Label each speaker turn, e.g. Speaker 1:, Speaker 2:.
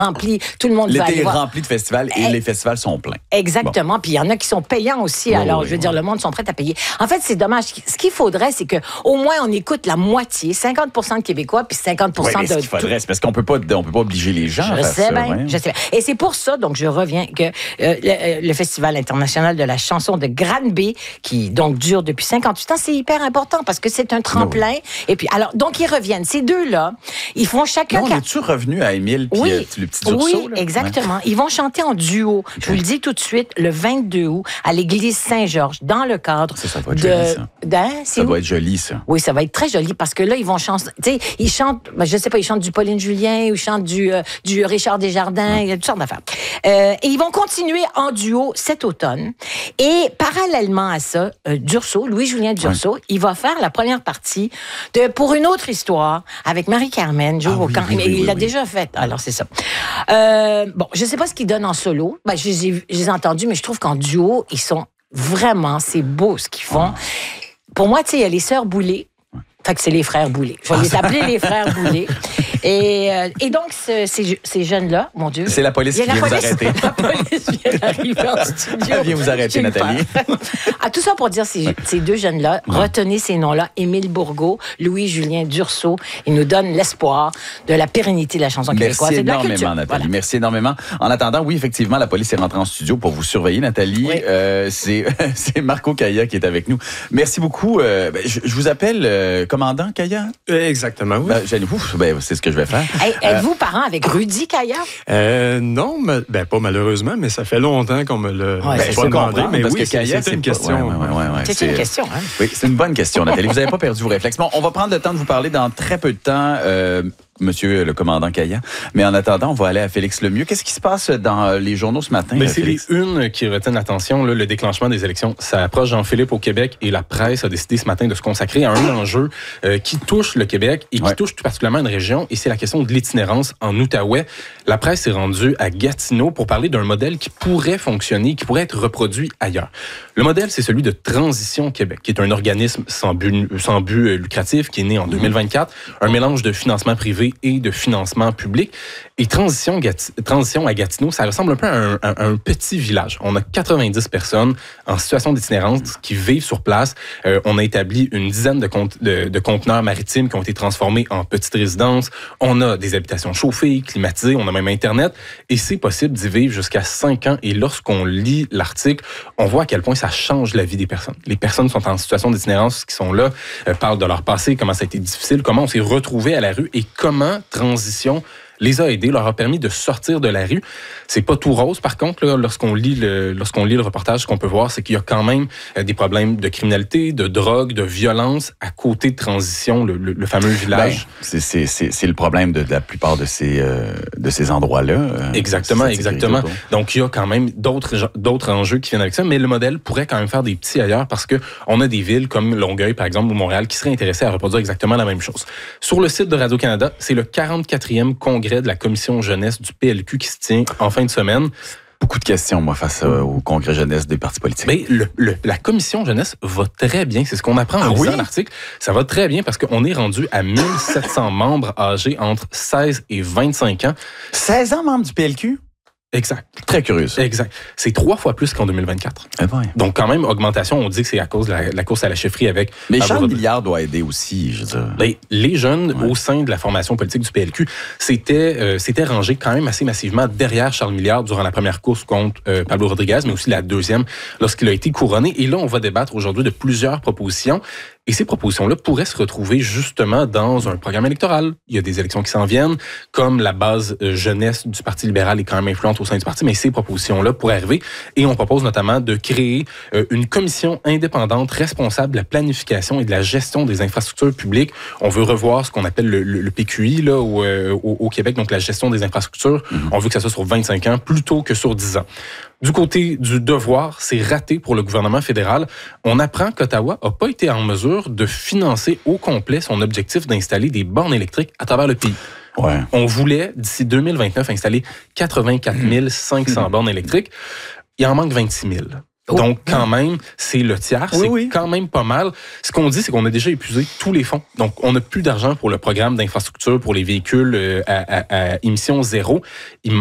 Speaker 1: rempli, tout le monde va aller
Speaker 2: L'été est
Speaker 1: voir.
Speaker 2: rempli de festivals et les festivals sont pleins.
Speaker 1: Exactement. Puis il y en a qui sont payants aussi. Alors, je veux dire, le monde sont prêts à payer. En fait, c'est dommage. Ce qu'il faudrait, c'est qu'au moins on écoute la moitié, 50% de Québécois, puis 50%
Speaker 2: Mais ce
Speaker 1: de...
Speaker 2: qu'il faudrait, c'est parce qu'on peut pas obliger les gens à
Speaker 1: Je
Speaker 2: faire
Speaker 1: sais
Speaker 2: ça.
Speaker 1: bien,
Speaker 2: Ouais.
Speaker 1: je sais bien. Et c'est pour ça, donc je reviens, que le Festival international de la chanson de Granby, qui donc dure depuis 58 ans, c'est hyper important parce que c'est un tremplin. Et puis, alors, donc ils reviennent. Ces deux-là, ils font chacun...
Speaker 2: Non, on est-tu revenu à Émile puis le petit Dursault?
Speaker 1: Oui,
Speaker 2: là?
Speaker 1: exactement. Ouais. Ils vont chanter en duo. Je vous le dis tout de suite, le 22 août, à l'église Saint-Georges, dans le cadre
Speaker 2: ça va être joli, ça. Ça doit être joli, ça.
Speaker 1: Oui, ça va être très joli parce que là, ils vont chanter. Tu sais, ils chantent, je sais pas, ils chantent du Pauline Julien ou ils chantent du Richard Desjardins. Il y a toutes sortes d'affaires. Et ils vont continuer en duo cet automne. Et parallèlement à ça, Louis-Julien Dursault, il va faire la première partie de Pour une autre histoire avec Marie-Carmen, Joe Aucan. Il l'a déjà fait. Alors, c'est ça. Bon, je sais pas ce qu'ils donnent en solo. Ben, je les ai entendus, mais je trouve qu'en duo, ils sont vraiment, c'est beau ce qu'ils font. Pour moi, tu sais, il y a les sœurs Boulay. Fait que c'est les frères Boulay. Je vais les appeler les frères Boulay. Et donc, ces jeunes-là, mon Dieu...
Speaker 2: C'est la police qui vient vous arrêter.
Speaker 1: La police vient d'arriver en studio.
Speaker 2: Elle vient vous arrêter, Nathalie.
Speaker 1: Tout ça pour dire, ces deux jeunes-là, retenez ces noms-là, Émile Bourgault, Louis-Julien Dursault, ils nous donnent l'espoir de la pérennité de la chanson québécoise et de la culture.
Speaker 2: Merci énormément, Nathalie.
Speaker 1: Voilà.
Speaker 2: Merci énormément. En attendant, oui, effectivement, la police est rentrée en studio pour vous surveiller, Nathalie. Oui. C'est Marco Caya qui est avec nous. Merci beaucoup. Je vous appelle commandant Caya?
Speaker 3: Exactement, oui.
Speaker 2: C'est ce que je vais faire.
Speaker 1: Hey, êtes-vous parent avec Rudy Caya?
Speaker 3: Non, pas malheureusement, mais ça fait longtemps qu'on me l'a
Speaker 2: pas demandé. Mais
Speaker 3: parce
Speaker 2: oui,
Speaker 3: que Caya, c'est une question.
Speaker 1: C'est une question, hein?
Speaker 2: Oui, c'est une bonne question, Nathalie. Vous n'avez pas perdu vos réflexes. Bon, on va prendre le temps de vous parler dans très peu de temps. Monsieur le commandant Caya. Mais en attendant, on va aller à Félix Lemieux. Qu'est-ce qui se passe dans les journaux ce matin?
Speaker 4: Mais c'est les unes qui retiennent l'attention, le déclenchement des élections. Ça approche Jean-Philippe au Québec et la presse a décidé ce matin de se consacrer à un enjeu qui touche le Québec et qui touche tout particulièrement une région, et c'est la question de l'itinérance en Outaouais. La presse est rendue à Gatineau pour parler d'un modèle qui pourrait fonctionner, qui pourrait être reproduit ailleurs. Le modèle, c'est celui de Transition Québec, qui est un organisme sans but lucratif qui est né en 2024, un mélange de financement privé et de financement public. Et Transition à Gatineau, ça ressemble un peu à un petit village. On a 90 personnes en situation d'itinérance qui vivent sur place. On a établi une dizaine de conteneurs maritimes qui ont été transformés en petites résidences. On a des habitations chauffées, climatisées, on a même Internet. Et c'est possible d'y vivre jusqu'à 5 ans. Et lorsqu'on lit l'article, on voit à quel point ça change la vie des personnes. Les personnes sont en situation d'itinérance qui sont là, parlent de leur passé, comment ça a été difficile, comment on s'est retrouvé à la rue et comment Transition les a aidés, leur a permis de sortir de la rue. C'est pas tout rose, par contre, là, lorsqu'on lit le reportage, ce qu'on peut voir, c'est qu'il y a quand même des problèmes de criminalité, de drogue, de violence à côté de Transition, le fameux village.
Speaker 2: C'est le problème de la plupart de ces endroits-là.
Speaker 4: Exactement. Donc, il y a quand même d'autres enjeux qui viennent avec ça, mais le modèle pourrait quand même faire des petits ailleurs parce que on a des villes comme Longueuil, par exemple, ou Montréal, qui seraient intéressées à reproduire exactement la même chose. Sur le site de Radio-Canada, c'est le 44e congrès de la commission jeunesse du PLQ qui se tient en fin de semaine.
Speaker 2: Beaucoup de questions, moi, face au congrès jeunesse des partis politiques.
Speaker 4: Mais la commission jeunesse va très bien. C'est ce qu'on apprend en lisant l'article. Ça va très bien parce qu'on est rendu à 1700 membres âgés entre 16 et 25 ans.
Speaker 2: 16 ans, membres du PLQ?
Speaker 4: Exact.
Speaker 2: Très curieux.
Speaker 4: Exact. C'est 3 fois plus qu'en 2024. Donc, quand même, augmentation, on dit que c'est à cause de la course à la chefferie avec...
Speaker 2: Mais Charles Milliard doit aider aussi, je veux dire.
Speaker 4: Les jeunes, au sein de la formation politique du PLQ, s'étaient rangés quand même assez massivement derrière Charles Milliard durant la première course contre Pablo Rodriguez, mais aussi la deuxième lorsqu'il a été couronné. Et là, on va débattre aujourd'hui de plusieurs propositions. Et ces propositions-là pourraient se retrouver justement dans un programme électoral. Il y a des élections qui s'en viennent, comme la base jeunesse du Parti libéral est quand même influente au sein du parti, mais ces propositions-là pourraient arriver. Et on propose notamment de créer une commission indépendante responsable de la planification et de la gestion des infrastructures publiques. On veut revoir ce qu'on appelle le PQI là, au Québec, donc la gestion des infrastructures. On veut que ça soit sur 25 ans plutôt que sur 10 ans. Du côté du devoir, c'est raté pour le gouvernement fédéral. On apprend qu'Ottawa n'a pas été en mesure de financer au complet son objectif d'installer des bornes électriques à travers le pays. On voulait, d'ici 2029, installer 84 500 bornes électriques. Il en manque 26 000. Donc, quand même, c'est le tiers.
Speaker 2: Oui,
Speaker 4: c'est quand même pas mal. Ce qu'on dit, c'est qu'on a déjà épuisé tous les fonds. Donc, on n'a plus d'argent pour le programme d'infrastructure pour les véhicules à émission zéro.